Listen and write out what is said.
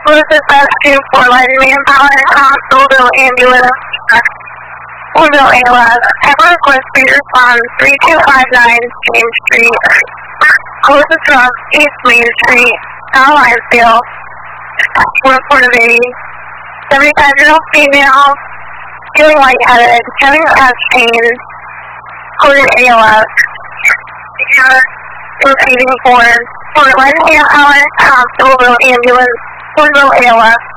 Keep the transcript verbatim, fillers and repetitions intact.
Elizabeth Rescue for Light Manpower, Hospital Ambulance, Woodville A L S. Ever request for your respond three two five nine James Street, closest from East Main Street, South Linesville. Report of a seventy-five-year-old female, feeling lightheaded, having chest pain, quoted A L S. Receiving for for Light Manpower, Hospital Ambulance, Woodville A L S.